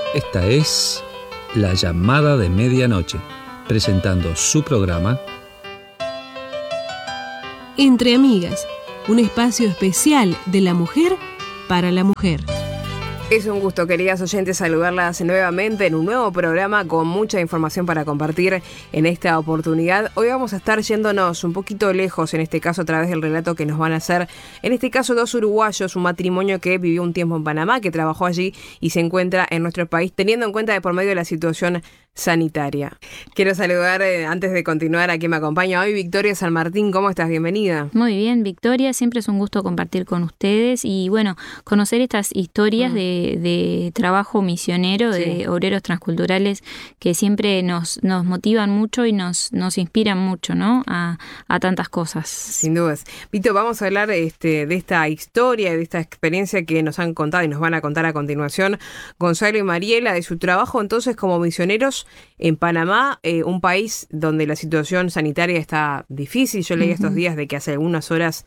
Esta es La Llamada de Medianoche, presentando su programa Entre Amigas, un espacio especial de la mujer para la mujer. Es un gusto, queridas oyentes, saludarlas nuevamente en un nuevo programa con mucha información para compartir en esta oportunidad. Hoy vamos a estar yéndonos un poquito lejos, en este caso a través del relato que nos van a hacer, en este caso dos uruguayos, un matrimonio que vivió un tiempo en Panamá, que trabajó allí y se encuentra en nuestro país, teniendo en cuenta de por medio de la situación sanitaria. Quiero saludar, antes de continuar, a quien me acompaña hoy, Victoria San Martín. ¿Cómo estás? Bienvenida. Muy bien, Victoria, siempre es un gusto compartir con ustedes y bueno, conocer estas historias de trabajo misionero, de obreros transculturales que siempre nos motivan mucho y nos inspiran mucho, ¿no? A tantas cosas. Sin dudas. Vito, vamos a hablar de esta historia, de esta experiencia que nos han contado y nos van a contar a continuación Gonzalo y Mariela, de su trabajo entonces como misioneros en Panamá, un país donde la situación sanitaria está difícil. Yo leí estos días de que hace algunas horas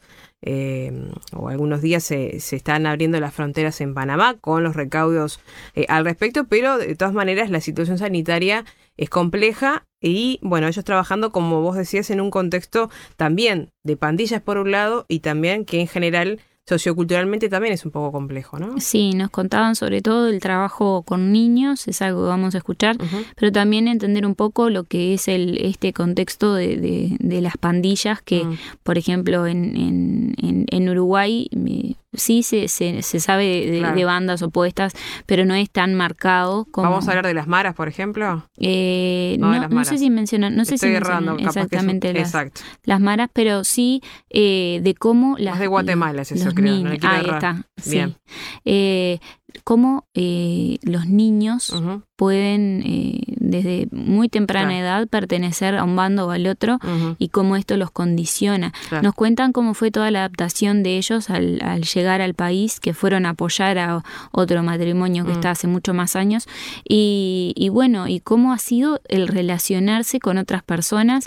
o algunos días se están abriendo las fronteras en Panamá con los recaudos al respecto, pero de todas maneras la situación sanitaria es compleja y bueno, ellos trabajando, como vos decías, en un contexto también de pandillas por un lado y también que en general socioculturalmente también es un poco complejo, ¿no? Sí, nos contaban sobre todo el trabajo con niños, es algo que vamos a escuchar, pero también entender un poco lo que es este contexto de las pandillas que, por ejemplo, en Uruguay sí se sabe de bandas opuestas, pero no es tan marcado como... ¿Vamos a hablar de las maras, por ejemplo? No sé si mencionan, exactamente las maras, pero sí de cómo las... Más de Guatemala es eso, creo. No ahí está, bien. Sí. Cómo los niños pueden desde muy temprana edad pertenecer a un bando o al otro y cómo esto los condiciona. Nos cuentan cómo fue toda la adaptación de ellos al llegar al país, que fueron a apoyar a otro matrimonio que está hace mucho más años y bueno, y cómo ha sido el relacionarse con otras personas,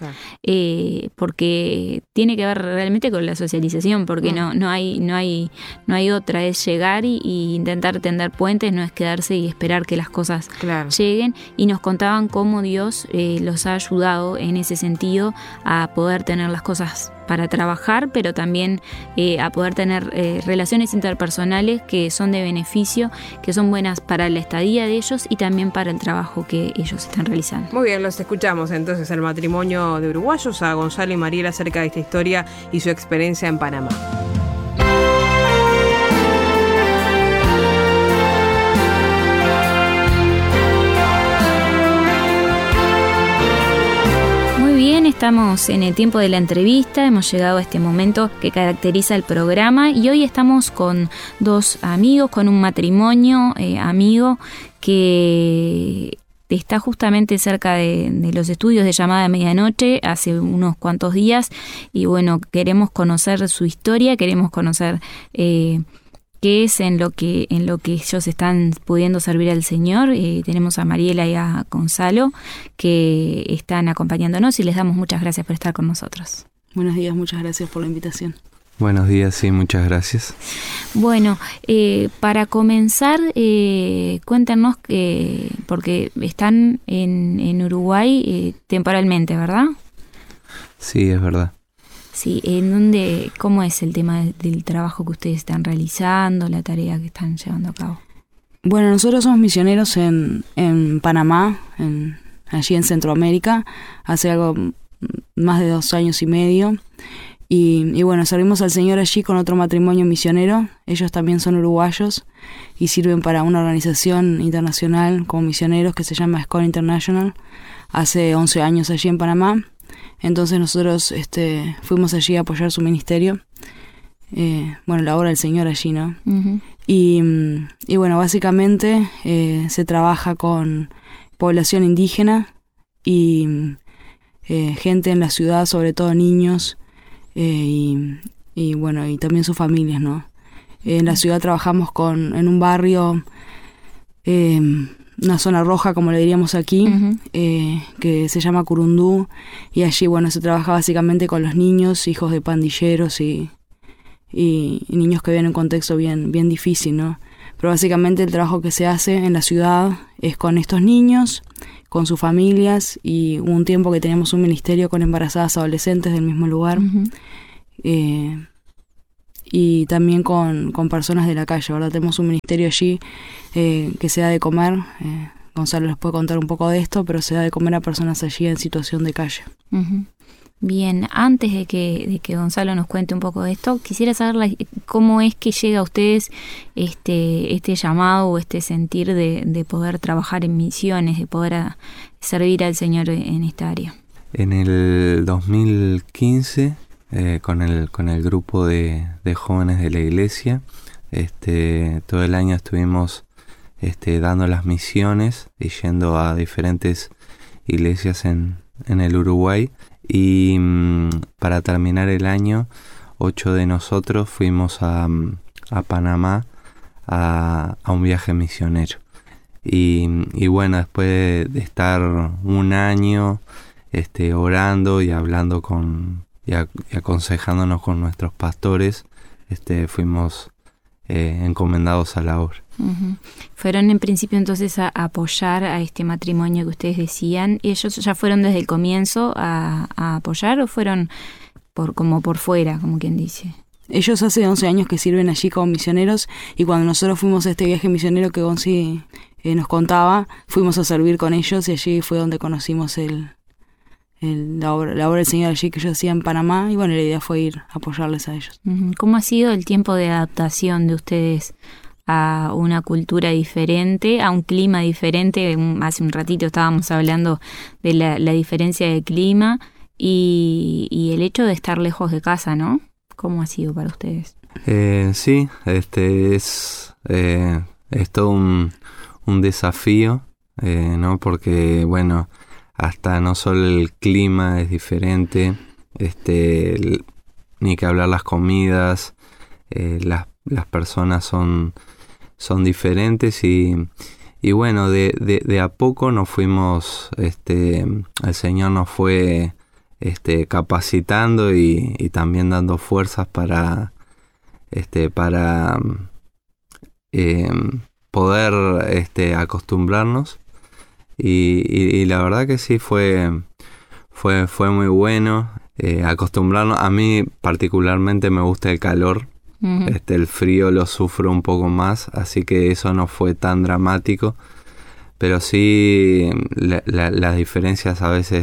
porque tiene que ver realmente con la socialización, porque no hay otra, es llegar y intentar tender puentes, no es quedarse y esperar que las cosas lleguen, y nos contaban cómo Dios los ha ayudado en ese sentido a poder tener las cosas para trabajar, pero también a poder tener relaciones interpersonales que son de beneficio, que son buenas para la estadía de ellos y también para el trabajo que ellos están realizando. Muy bien, los escuchamos entonces al matrimonio de uruguayos, a Gonzalo y Mariela, acerca de esta historia y su experiencia en Panamá. Estamos en el tiempo de la entrevista, hemos llegado a este momento que caracteriza el programa y hoy estamos con dos amigos, con un matrimonio amigo que está justamente cerca de los estudios de Llamada de Medianoche hace unos cuantos días y bueno, queremos conocer su historia, queremos conocer qué es en lo que ellos están pudiendo servir al Señor. Tenemos a Mariela y a Gonzalo que están acompañándonos y les damos muchas gracias por estar con nosotros. Buenos días, muchas gracias por la invitación. Buenos días, sí, muchas gracias. Bueno, para comenzar, cuéntanos, porque están en Uruguay temporalmente, ¿verdad? Sí, es verdad. Sí, ¿cómo es el tema del trabajo que ustedes están realizando, la tarea que están llevando a cabo? Bueno, nosotros somos misioneros en Panamá, allí en Centroamérica, hace algo más de 2 años y medio. Y bueno, servimos al Señor allí con otro matrimonio misionero. Ellos también son uruguayos y sirven para una organización internacional como misioneros que se llama School International, hace 11 años allí en Panamá. Entonces nosotros fuimos allí a apoyar su ministerio, la obra del Señor allí, ¿no? Uh-huh. Y bueno, básicamente se trabaja con población indígena y gente en la ciudad, sobre todo niños, y también sus familias, ¿no? En la ciudad trabajamos en un barrio, una zona roja, como le diríamos aquí, uh-huh. Que se llama Curundú, y allí, se trabaja básicamente con los niños, hijos de pandilleros y niños que viven en un contexto bien difícil, ¿no? pero básicamente el trabajo que se hace en la ciudad es con estos niños, con sus familias, y hubo un tiempo que teníamos un ministerio con embarazadas adolescentes del mismo lugar. Y también con personas de la calle, ¿verdad? Tenemos un ministerio allí que se da de comer. Gonzalo les puede contar un poco de esto, pero se da de comer a personas allí en situación de calle. Bien, antes de que Gonzalo nos cuente un poco de esto, quisiera saber cómo es que llega a ustedes este llamado o este sentir de poder trabajar en misiones, de poder servir al Señor en esta área. En el 2015... con el grupo de jóvenes de la iglesia, todo el año estuvimos dando las misiones y yendo a diferentes iglesias en el Uruguay, y para terminar el año 8 de nosotros fuimos a Panamá a un viaje misionero, y bueno, después de estar un año orando y hablando y aconsejándonos con nuestros pastores, fuimos encomendados a la obra. Fueron en principio entonces a apoyar a este matrimonio que ustedes decían. ¿Ellos ya fueron desde el comienzo a apoyar o fueron como por fuera, como quien dice? Ellos hace 11 años que sirven allí como misioneros, y cuando nosotros fuimos a este viaje misionero que Gonzi nos contaba, fuimos a servir con ellos, y allí fue donde conocimos la obra del Señor allí que yo hacía en Panamá, y bueno, la idea fue ir a apoyarles a ellos. ¿Cómo ha sido el tiempo de adaptación de ustedes a una cultura diferente, a un clima diferente? Hace un ratito estábamos hablando de la diferencia de clima y el hecho de estar lejos de casa, ¿no? ¿Cómo ha sido para ustedes? Sí, es todo un desafío, ¿no? Porque, bueno, hasta no solo el clima es diferente, ni que hablar las comidas, las personas son diferentes, y bueno, de a poco nos fuimos, el Señor nos fue capacitando y también dando fuerzas para poder acostumbrarnos. Y la verdad que sí fue muy bueno acostumbrarnos. A mí particularmente me gusta el calor. El frío lo sufro un poco más, así que eso no fue tan dramático, pero sí las diferencias a veces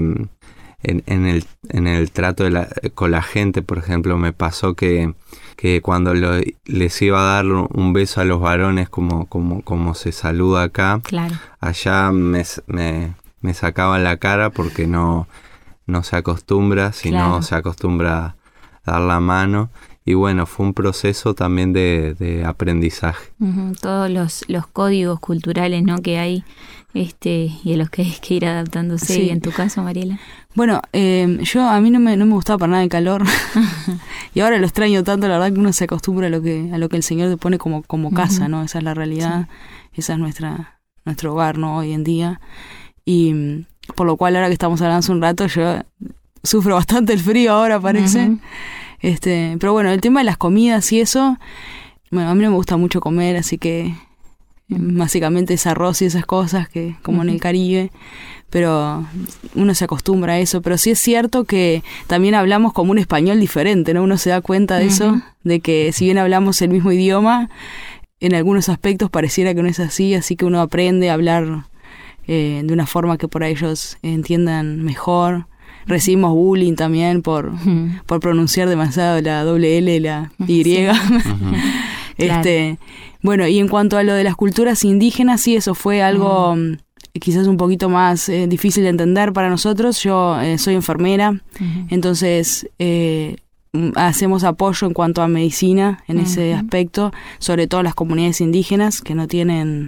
en el trato con la gente. Por ejemplo, me pasó que cuando les iba a dar un beso a los varones como se saluda acá, claro, allá me sacaban la cara porque no se acostumbra, sino se acostumbra a dar la mano. Y bueno, fue un proceso también de aprendizaje. Todos los códigos culturales, ¿no?, que hay y a los que hay que ir adaptándose. Sí. ¿Y en tu caso, Mariela? Bueno, a mí no me gustaba para nada el calor y ahora lo extraño tanto. La verdad que uno se acostumbra a lo que el Señor te pone como casa, ¿no? Esa es la realidad, sí. Esa es nuestro hogar, ¿no?, hoy en día. Y por lo cual ahora que estamos hablando hace un rato, yo sufro bastante el frío ahora, parece. Pero bueno, el tema de las comidas y eso, bueno, a mí no me gusta mucho comer, así que básicamente es arroz y esas cosas que como en el Caribe, pero uno se acostumbra a eso. Pero sí es cierto que también hablamos como un español diferente, ¿no? Uno se da cuenta de eso, de que si bien hablamos el mismo idioma, en algunos aspectos pareciera que no es así que uno aprende a hablar de una forma que por ahí ellos entiendan mejor. Recibimos bullying también por pronunciar demasiado la doble L y la Y. Claro. Bueno, y en cuanto a lo de las culturas indígenas, sí, eso fue algo quizás un poquito más difícil de entender para nosotros. Yo soy enfermera, entonces hacemos apoyo en cuanto a medicina en ese aspecto, sobre todo las comunidades indígenas que no tienen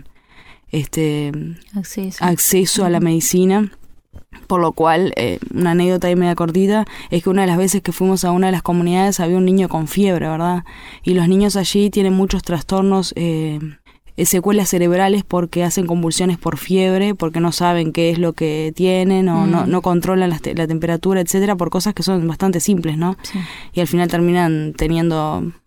acceso a la medicina. Por lo cual, una anécdota ahí media cortita, es que una de las veces que fuimos a una de las comunidades había un niño con fiebre, ¿verdad? Y los niños allí tienen muchos trastornos, secuelas cerebrales porque hacen convulsiones por fiebre, porque no saben qué es lo que tienen o no controlan la temperatura, etcétera, por cosas que son bastante simples, ¿no? Sí. Y al final terminan teniendo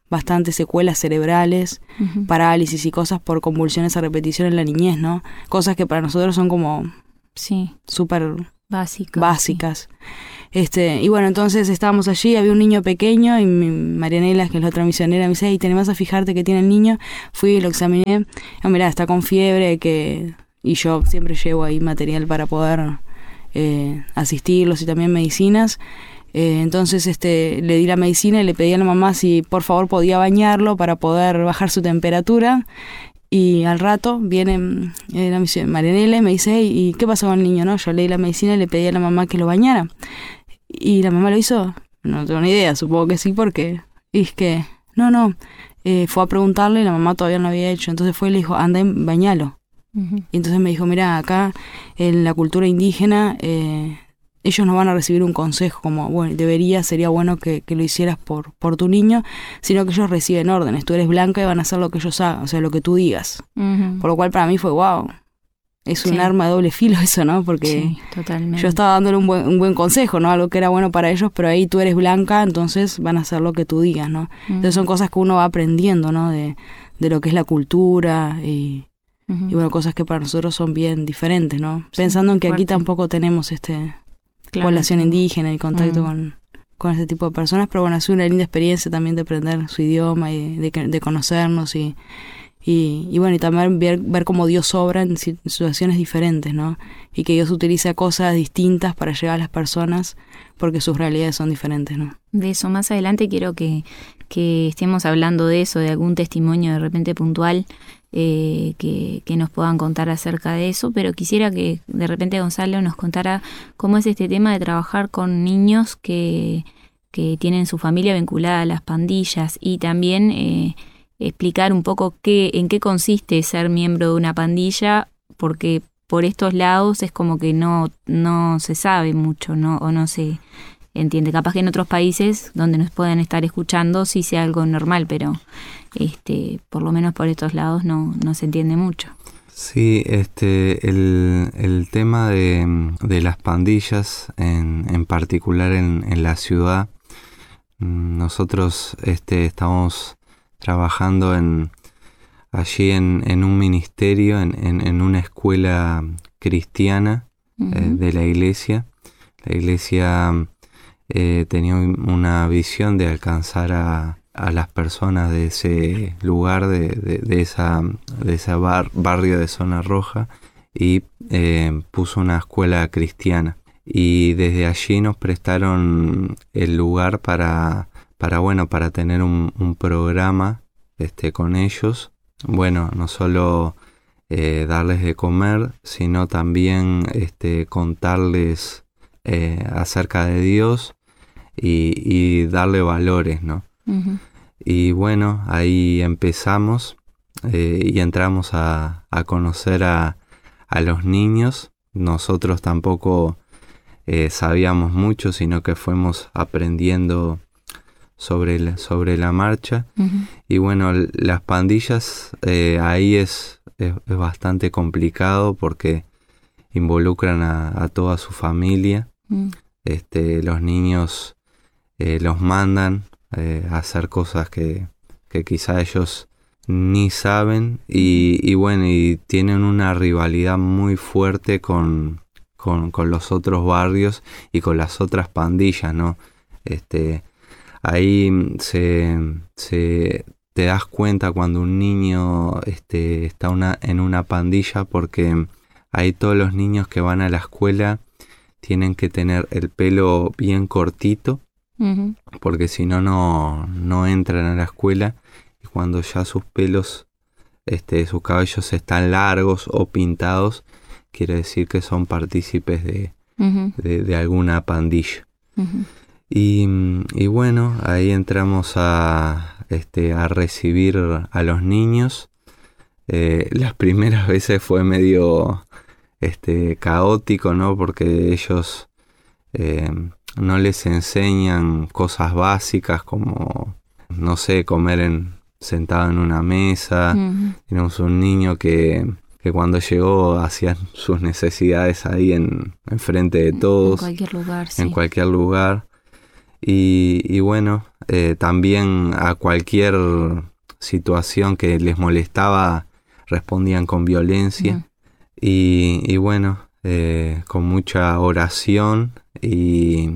bastantes secuelas cerebrales, parálisis y cosas por convulsiones a repetición en la niñez, ¿no? Cosas que para nosotros son como súper básicas. Y bueno, entonces estábamos allí, había un niño pequeño y Marianela, que es la otra misionera, me dice, hey, tenés a fijarte que tiene el niño. Fui y lo examiné. Mirá, está con fiebre, y yo siempre llevo ahí material para poder asistirlos y también medicinas. Entonces le di la medicina y le pedí a la mamá si por favor podía bañarlo para poder bajar su temperatura. Y al rato viene la Marianela y me dice, hey, ¿y qué pasó con el niño? ¿No? Yo le di la medicina y le pedí a la mamá que lo bañara. ¿Y la mamá lo hizo? No tengo ni idea, supongo que sí, porque... Y es que, no, fue a preguntarle y la mamá todavía no lo había hecho. Entonces fue y le dijo, anda y bañalo. Y entonces me dijo, mira, acá en la cultura indígena... ellos no van a recibir un consejo como, bueno, sería bueno que lo hicieras por tu niño, sino que ellos reciben órdenes. Tú eres blanca y van a hacer lo que ellos hagan, o sea, lo que tú digas. Por lo cual para mí fue, wow, es un arma de doble filo eso, ¿no? Porque yo estaba dándole un buen consejo, ¿no? Algo que era bueno para ellos, pero ahí tú eres blanca, entonces van a hacer lo que tú digas, ¿no? Entonces son cosas que uno va aprendiendo, ¿no? De lo que es la cultura y bueno, cosas que para nosotros son bien diferentes, ¿no? Pensando en que aquí tampoco tenemos población indígena y contacto con este tipo de personas, pero bueno, ha sido una linda experiencia también de aprender su idioma y de conocernos y bueno, y también ver cómo Dios obra en situaciones diferentes, ¿no? Y que Dios utiliza cosas distintas para llegar a las personas porque sus realidades son diferentes, ¿no? De eso más adelante quiero que estemos hablando de eso, de algún testimonio de repente puntual que nos puedan contar acerca de eso, pero quisiera que de repente Gonzalo nos contara cómo es este tema de trabajar con niños que tienen su familia vinculada a las pandillas y también explicar un poco en qué consiste ser miembro de una pandilla, porque por estos lados es como que no se sabe mucho, ¿no? O no se entiende. Capaz que en otros países donde nos puedan estar escuchando sí sea algo normal, pero por lo menos por estos lados no se entiende mucho. Sí, el tema de las pandillas, en particular en la ciudad, nosotros estamos trabajando allí en un ministerio, en una escuela cristiana de la iglesia. La iglesia tenía una visión de alcanzar a las personas de ese lugar, de ese barrio de Zona Roja, y puso una escuela cristiana. Y desde allí nos prestaron el lugar para tener un programa con ellos. Bueno, no solo darles de comer, sino también contarles acerca de Dios y darle valores, ¿no? Y bueno, ahí empezamos y entramos a conocer a los niños. Nosotros tampoco sabíamos mucho, sino que fuimos aprendiendo sobre la marcha. Y bueno, las pandillas ahí es bastante complicado porque involucran a toda su familia. Los niños los mandan a hacer cosas que quizá ellos ni saben, y bueno, y tienen una rivalidad muy fuerte con los otros barrios y con las otras pandillas, ¿no? Ahí te das cuenta cuando un niño está en una pandilla, porque ahí todos los niños que van a la escuela tienen que tener el pelo bien cortito, porque si no entran a la escuela. Y cuando ya sus pelos, sus cabellos están largos o pintados, quiere decir que son partícipes de alguna pandilla. Y bueno, ahí entramos a recibir a los niños. Las primeras veces fue medio caótico, ¿no? Porque ellos no les enseñan cosas básicas como, no sé, comer sentado en una mesa. Tenemos un niño que cuando llegó hacía sus necesidades ahí enfrente de todos. En cualquier lugar, sí. En cualquier lugar. Y bueno, también a cualquier situación que les molestaba respondían con violencia. Y bueno, con mucha oración y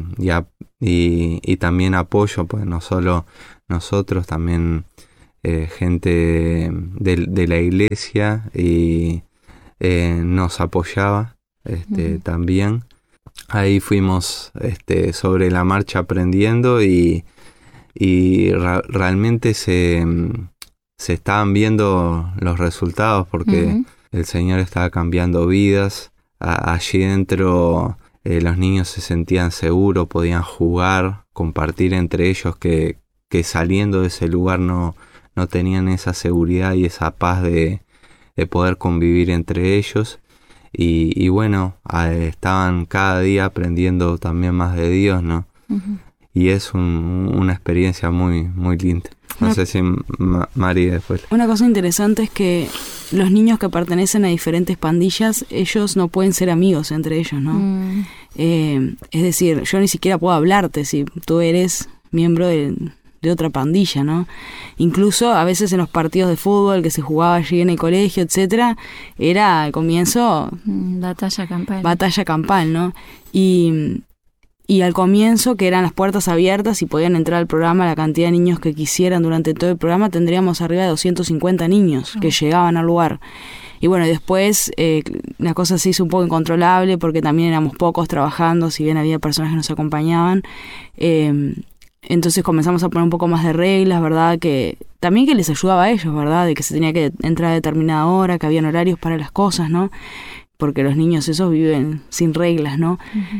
también apoyo, pues no solo nosotros, también gente de la iglesia y nos apoyaba también. Ahí fuimos sobre la marcha aprendiendo y realmente se estaban viendo los resultados porque el Señor estaba cambiando vidas. Allí dentro los niños se sentían seguros, podían jugar, compartir entre ellos que saliendo de ese lugar no tenían esa seguridad y esa paz de poder convivir entre ellos. Y bueno, estaban cada día aprendiendo también más de Dios, ¿no? Y es una experiencia muy, muy linda. No sé si Mari después. Una cosa interesante es que los niños que pertenecen a diferentes pandillas, ellos no pueden ser amigos entre ellos, ¿no? Es decir, yo ni siquiera puedo hablarte si tú eres miembro de otra pandilla, ¿no? Incluso a veces en los partidos de fútbol que se jugaba allí en el colegio, etcétera, era al comienzo batalla campal, ¿no? Y al comienzo, que eran las puertas abiertas y podían entrar al programa la cantidad de niños que quisieran durante todo el programa, tendríamos arriba de 250 niños que llegaban al lugar. Y bueno, después la cosa se hizo un poco incontrolable porque también éramos pocos trabajando, si bien había personas que nos acompañaban. Entonces comenzamos a poner un poco más de reglas, ¿verdad? Que también que les ayudaba a ellos, ¿verdad? De que se tenía que entrar a determinada hora, que habían horarios para las cosas, ¿no? Porque los niños esos viven sin reglas, ¿no?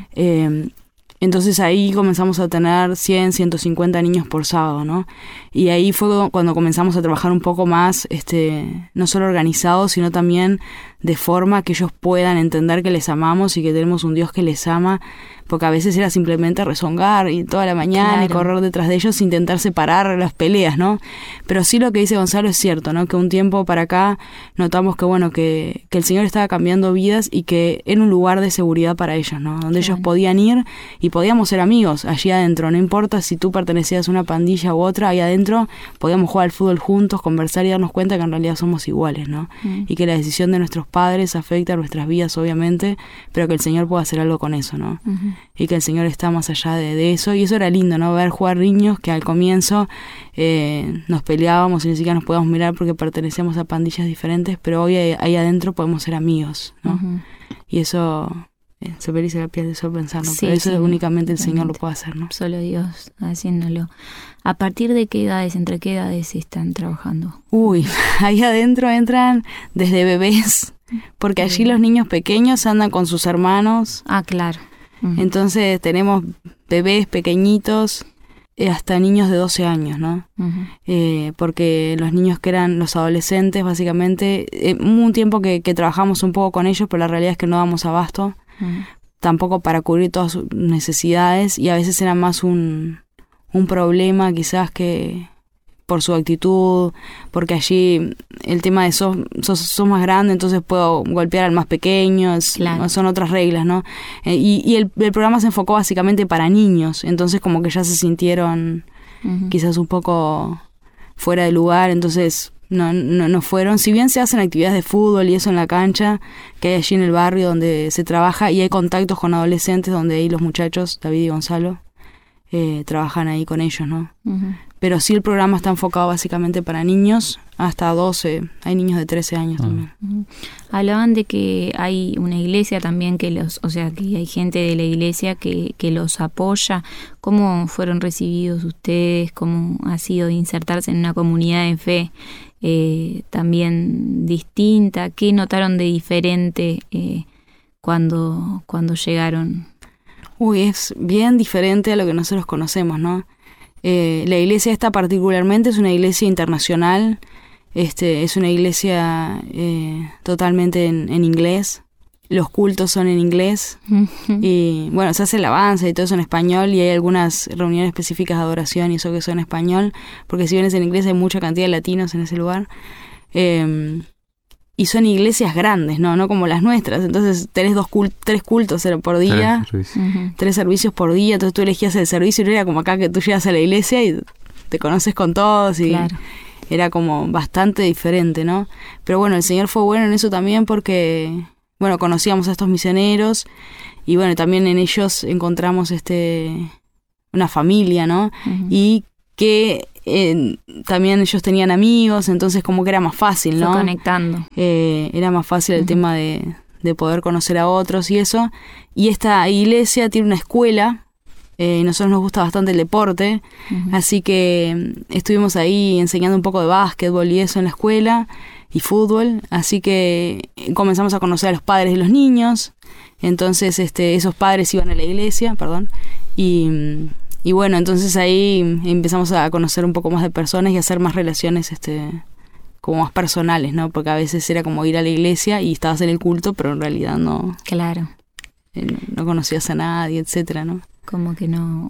Entonces ahí comenzamos a tener 100, 150 niños por sábado, ¿no? Y ahí fue cuando comenzamos a trabajar un poco más, no solo organizados, sino también de forma que ellos puedan entender que les amamos y que tenemos un Dios que les ama, porque a veces era simplemente rezongar y toda la mañana y correr detrás de ellos, intentar separar las peleas, ¿no? Pero sí lo que dice Gonzalo es cierto, ¿no? Que un tiempo para acá notamos que, bueno, que el Señor estaba cambiando vidas y que era un lugar de seguridad para ellos, ¿no? Donde ellos podían ir y podíamos ser amigos allí adentro, no importa si tú pertenecías a una pandilla u otra, ahí adentro podíamos jugar al fútbol juntos, conversar y darnos cuenta que en realidad somos iguales, ¿no? Y que la decisión de nuestros padres afecta a nuestras vidas, obviamente, pero que el Señor puede hacer algo con eso, ¿no? Y que el Señor está más allá de eso, y eso era lindo, ¿no? Ver jugar niños que al comienzo nos peleábamos y ni siquiera nos podíamos mirar porque pertenecíamos a pandillas diferentes, pero hoy ahí adentro podemos ser amigos, ¿no? Y eso se me eriza la piel de solo pensarlo, pero eso únicamente el Señor lo puede hacer, ¿no? Solo Dios haciéndolo. ¿A partir de qué edades, entre qué edades están trabajando? Ahí adentro entran desde bebés, porque allí los niños pequeños andan con sus hermanos. Claro. Entonces tenemos bebés pequeñitos hasta niños de 12 años, ¿no? Porque los niños que eran los adolescentes, básicamente, hubo un tiempo que trabajamos un poco con ellos, pero la realidad es que no damos abasto, tampoco para cubrir todas sus necesidades, y a veces era más un problema quizás que por su actitud, porque allí el tema de sos más grande, entonces puedo golpear al más pequeño, son otras reglas, ¿no? Y el programa se enfocó básicamente para niños, entonces como que ya se sintieron quizás un poco fuera de lugar, entonces no fueron. Si bien se hacen actividades de fútbol y eso en la cancha que hay allí en el barrio donde se trabaja, y hay contactos con adolescentes donde ahí los muchachos, David y Gonzalo, trabajan ahí con ellos, ¿no? Pero sí el programa está enfocado básicamente para niños hasta 12, hay niños de 13 años también. Hablaban de que hay una iglesia también que que hay gente de la iglesia que los apoya. ¿Cómo fueron recibidos ustedes? ¿Cómo ha sido insertarse en una comunidad de fe también distinta? ¿Qué notaron de diferente cuando llegaron? Es bien diferente a lo que nosotros conocemos, ¿no? La iglesia esta particularmente es una iglesia internacional, es una iglesia totalmente en inglés, los cultos son en inglés, y bueno, se hace alabanza y todo eso en español, y hay algunas reuniones específicas de adoración y eso que son en español, porque si bien es en inglés hay mucha cantidad de latinos en ese lugar, y son iglesias grandes, no como las nuestras. Entonces tenés 3 cultos por día, 3 servicios por día, entonces tú elegías el servicio y no era como acá que tú llegas a la iglesia y te conoces con todos y era como bastante diferente, ¿no? Pero bueno, el Señor fue bueno en eso también porque, bueno, conocíamos a estos misioneros y bueno, también en ellos encontramos una familia, ¿no? Y que también ellos tenían amigos, entonces como que era más fácil, ¿no? Conectando. Era más fácil el tema de poder conocer a otros y eso. Y esta iglesia tiene una escuela, nosotros nos gusta bastante el deporte, así que estuvimos ahí enseñando un poco de básquetbol y eso en la escuela, y fútbol, así que comenzamos a conocer a los padres de los niños, entonces esos padres iban a la iglesia, y bueno, entonces ahí empezamos a conocer un poco más de personas y a hacer más relaciones como más personales, ¿no? Porque a veces era como ir a la iglesia y estabas en el culto, pero en realidad no. Claro. No conocías a nadie, etcétera, ¿no? Como que no,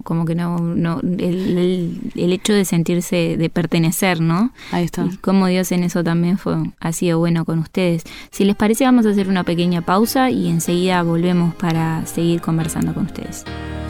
el hecho de sentirse, de pertenecer, ¿no? Ahí está. Y como Dios en eso también ha sido bueno con ustedes. Si les parece, vamos a hacer una pequeña pausa y enseguida volvemos para seguir conversando con ustedes.